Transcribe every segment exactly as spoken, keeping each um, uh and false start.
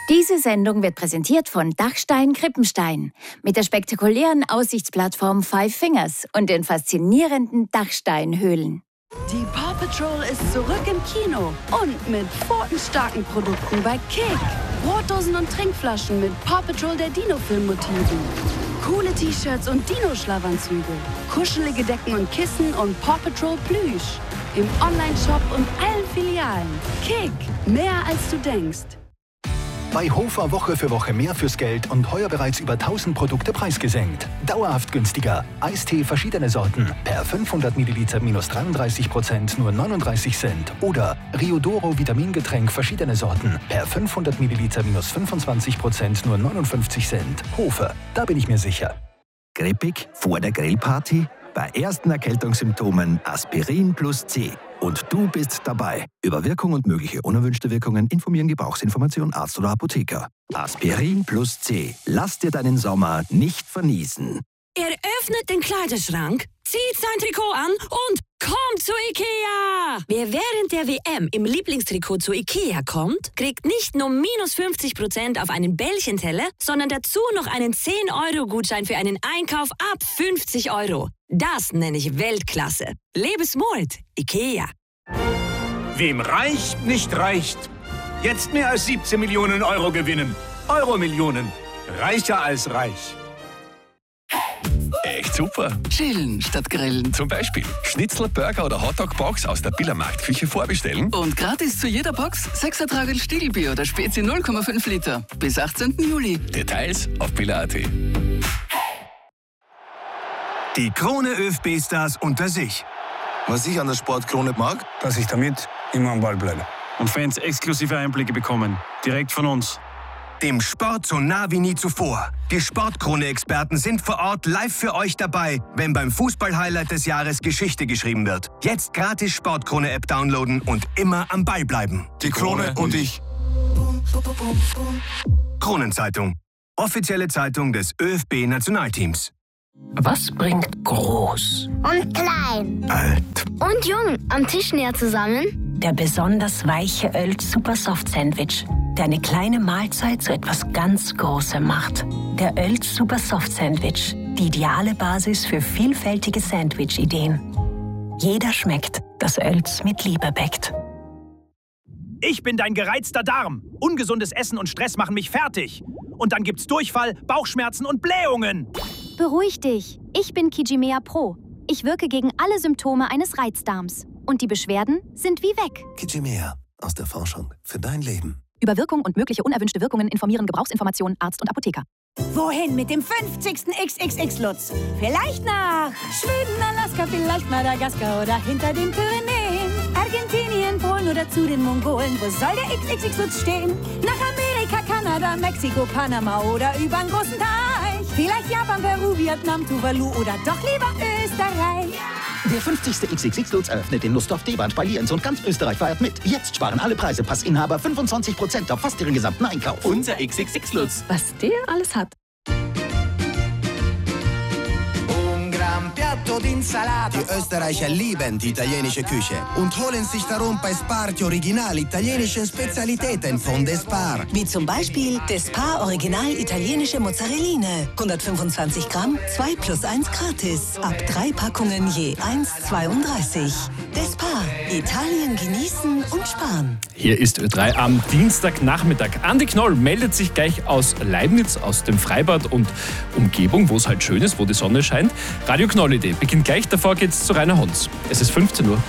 Diese Sendung wird präsentiert von Dachstein Krippenstein mit der spektakulären Aussichtsplattform Five Fingers und den faszinierenden Dachsteinhöhlen. Die Paw Patrol ist zurück im Kino und mit pfotenstarken Produkten bei Kick. Brotdosen und Trinkflaschen mit Paw Patrol der Dino-Film-Motiven. Coole T-Shirts und Dino-Schlafanzüge. Kuschelige Decken und Kissen und Paw Patrol Plüsch. Im Online-Shop und allen Filialen. Kick, mehr als du denkst. Bei Hofer Woche für Woche mehr fürs Geld und heuer bereits über tausend Produkte preisgesenkt. Dauerhaft günstiger. Eistee verschiedene Sorten. Per fünfhundert Milliliter minus dreiunddreißig Prozent nur neununddreißig Cent. Oder Riodoro Vitamingetränk verschiedene Sorten. Per fünfhundert Milliliter minus fünfundzwanzig Prozent nur neunundfünfzig Cent. Hofer, da bin ich mir sicher. Grippig vor der Grillparty? Bei ersten Erkältungssymptomen Aspirin plus C. Und du bist dabei. Über Wirkung und mögliche unerwünschte Wirkungen informieren Gebrauchsinformation Arzt oder Apotheker. Aspirin plus C. Lass dir deinen Sommer nicht verniesen. Er öffnet den Kleiderschrank, zieht sein Trikot an und kommt zu Ikea! Wer während der W M im Lieblingstrikot zu Ikea kommt, kriegt nicht nur minus fünfzig Prozent auf einen Bällchenteller, sondern dazu noch einen zehn Euro Gutschein für einen Einkauf ab fünfzig Euro. Das nenne ich Weltklasse. Lebe smart, Ikea. Wem reicht, nicht reicht. Jetzt mehr als siebzehn Millionen Euro gewinnen. Euro-Millionen. Reicher als reich. Echt super. Chillen statt grillen. Zum Beispiel Schnitzel, Burger oder Hotdog-Box aus der Biller Marktküche vorbestellen. Und gratis zu jeder Box sechs Ertragel Stiegelbier oder Spezi null Komma fünf Liter. Bis achtzehnten Juli. Details auf biller punkt at. Die Krone ÖFB-Stars unter sich. Was ich an der Sportkrone mag, dass ich damit immer am Ball bleibe. Und Fans exklusive Einblicke bekommen. Direkt von uns. Dem Sport so nah wie nie zuvor. Die Sportkrone-Experten sind vor Ort live für euch dabei, wenn beim Fußball-Highlight des Jahres Geschichte geschrieben wird. Jetzt gratis Sportkrone-App downloaden und immer am Ball bleiben. Die Krone und ich. Kronenzeitung. Offizielle Zeitung des ÖFB-Nationalteams. Was bringt groß und klein, alt und jung am Tisch näher zusammen? Der besonders weiche Oelz Super Soft Sandwich, der eine kleine Mahlzeit zu etwas ganz Großem macht. Der Oelz Super Soft Sandwich, die ideale Basis für vielfältige Sandwich-Ideen. Jeder schmeckt, das Oelz mit Liebe bäckt. Ich bin dein gereizter Darm. Ungesundes Essen und Stress machen mich fertig. Und dann gibt's Durchfall, Bauchschmerzen und Blähungen. Beruhig dich. Ich bin Kijimea Pro. Ich wirke gegen alle Symptome eines Reizdarms. Und die Beschwerden sind wie weg. Kijimea. Aus der Forschung für dein Leben. Über Wirkung und mögliche unerwünschte Wirkungen informieren Gebrauchsinformationen Arzt und Apotheker. Wohin mit dem fünfzigsten X X X-Lutz? Vielleicht nach Schweden, Alaska, vielleicht Madagaskar oder hinter den Pyrenäen. Argentinien, Polen oder zu den Mongolen. Wo soll der X X X-Lutz stehen? Nach Amerika, Kanada, Mexiko, Panama oder übern großen Teich. Vielleicht Japan, Peru, Vietnam, Tuvalu oder doch lieber Österreich. Der fünfzigste X X X-Lutz eröffnet in Lustdorf, Deband, bei Lienz und ganz Österreich feiert mit. Jetzt sparen alle Preise Passinhaber fünfundzwanzig Prozent auf fast ihren gesamten Einkauf. Unser X X X-Lutz. Was der alles hat. Die Österreicher lieben die italienische Küche und holen sich darum bei Spar Original italienische Spezialitäten von Despar. Wie zum Beispiel Despar Original italienische Mozzarelline. hundertfünfundzwanzig Gramm, zwei plus eins gratis. Ab drei Packungen je eins Komma zweiunddreißig. Despar. Italien genießen und sparen. Hier ist Ö drei am Dienstagnachmittag. Andi Knoll meldet sich gleich aus Leibniz, aus dem Freibad und Umgebung, wo es halt schön ist, wo die Sonne scheint. Radio Knoll-Idee beginnt gleich, davor geht's zu Rainer Honz. Es ist fünfzehn Uhr.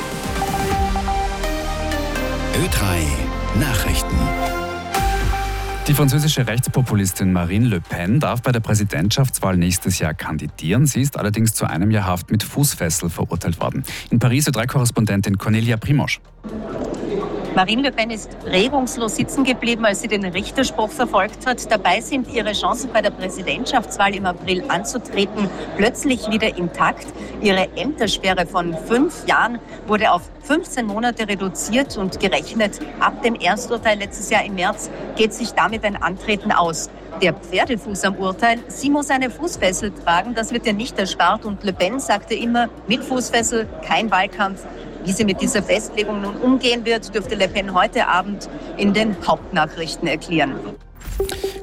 Ö drei Nachrichten. Die französische Rechtspopulistin Marine Le Pen darf bei der Präsidentschaftswahl nächstes Jahr kandidieren. Sie ist allerdings zu einem Jahr Haft mit Fußfessel verurteilt worden. In Paris Ö drei Korrespondentin Cornelia Primosch. Marine Le Pen ist regungslos sitzen geblieben, als sie den Richterspruch verfolgt hat. Dabei sind ihre Chancen bei der Präsidentschaftswahl im April anzutreten plötzlich wieder intakt. Ihre Ämtersperre von fünf Jahren wurde auf fünfzehn Monate reduziert und gerechnet ab dem Ersturteil letztes Jahr im März geht sich damit ein Antreten aus. Der Pferdefuß am Urteil, sie muss eine Fußfessel tragen, das wird ihr nicht erspart. Und Le Pen sagte immer, mit Fußfessel kein Wahlkampf. Wie sie mit dieser Festlegung nun umgehen wird, dürfte Le Pen heute Abend in den Hauptnachrichten erklären.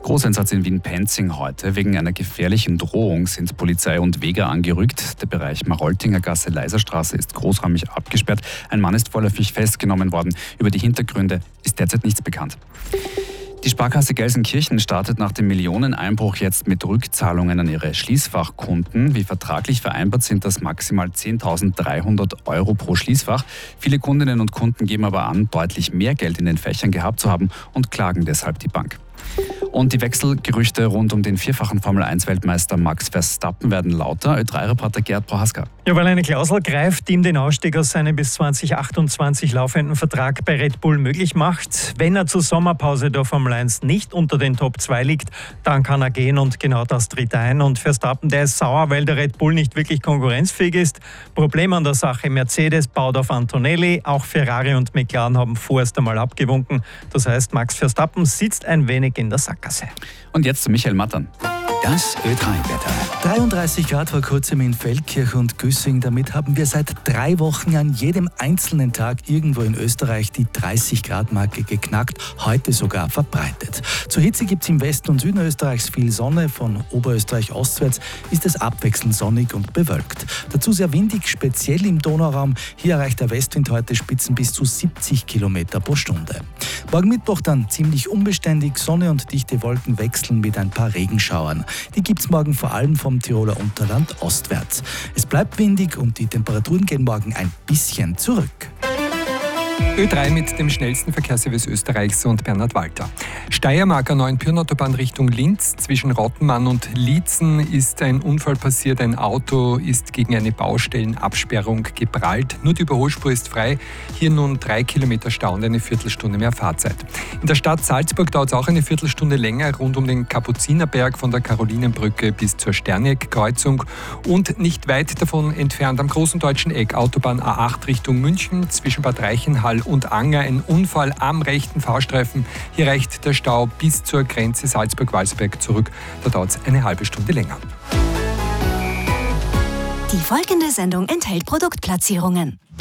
Großeinsatz in Wien-Penzing heute. Wegen einer gefährlichen Drohung sind Polizei und Weger angerückt. Der Bereich Maroltinger Gasse, Leiserstraße ist großräumig abgesperrt. Ein Mann ist vorläufig festgenommen worden. Über die Hintergründe ist derzeit nichts bekannt. Die Sparkasse Gelsenkirchen startet nach dem Millioneneinbruch jetzt mit Rückzahlungen an ihre Schließfachkunden. Wie vertraglich vereinbart sind das maximal zehntausenddreihundert Euro pro Schließfach. Viele Kundinnen und Kunden geben aber an, deutlich mehr Geld in den Fächern gehabt zu haben und klagen deshalb die Bank. Und die Wechselgerüchte rund um den vierfachen Formel eins Weltmeister Max Verstappen werden lauter. Ö drei Reporter Gerd Prohaska. Ja, weil eine Klausel greift, die ihm den Ausstieg aus seinem bis zwanzig achtundzwanzig laufenden Vertrag bei Red Bull möglich macht. Wenn er zur Sommerpause der Formel eins nicht unter den Top zwei liegt, dann kann er gehen und genau das tritt ein. Und Verstappen, der ist sauer, weil der Red Bull nicht wirklich konkurrenzfähig ist. Problem an der Sache, Mercedes baut auf Antonelli, auch Ferrari und McLaren haben vorerst einmal abgewunken. Das heißt, Max Verstappen sitzt ein wenig in der Sackgasse. Und jetzt zu Michael Mattern. Das Ö drei Wetter. dreiunddreißig Grad vor kurzem in Feldkirch und Güssing. Damit haben wir seit drei Wochen an jedem einzelnen Tag irgendwo in Österreich die dreißig Grad Marke geknackt, heute sogar verbreitet. Zur Hitze gibt es im Westen und Süden Österreichs viel Sonne. Von Oberösterreich ostwärts ist es abwechselnd sonnig und bewölkt. Dazu sehr windig, speziell im Donauraum. Hier erreicht der Westwind heute Spitzen bis zu siebzig Kilometer pro Stunde. Morgen Mittwoch dann ziemlich unbeständig. Sonne und dichte Wolken wechseln mit ein paar Regenschauern. Die gibt es morgen vor allem vom Tiroler Unterland ostwärts. Es bleibt windig und die Temperaturen gehen morgen ein bisschen zurück. Ö drei mit dem schnellsten Verkehrsservice Österreichs und Bernhard Walter. Steiermarker Neuenpürn-Autobahn Richtung Linz. Zwischen Rottenmann und Liezen ist ein Unfall passiert. Ein Auto ist gegen eine Baustellenabsperrung geprallt. Nur die Überholspur ist frei. Hier nun drei Kilometer Stau und eine Viertelstunde mehr Fahrzeit. In der Stadt Salzburg dauert es auch eine Viertelstunde länger rund um den Kapuzinerberg von der Karolinenbrücke bis zur Sterneck-Kreuzung. Und nicht weit davon entfernt am Großen Deutschen Eck Autobahn A acht Richtung München zwischen Bad Reichenhall und Anger ein Unfall am rechten Fahrstreifen. Hier reicht der Stau bis zur Grenze Salzburg-Walsberg zurück. Da dauert es eine halbe Stunde länger. Die folgende Sendung enthält Produktplatzierungen.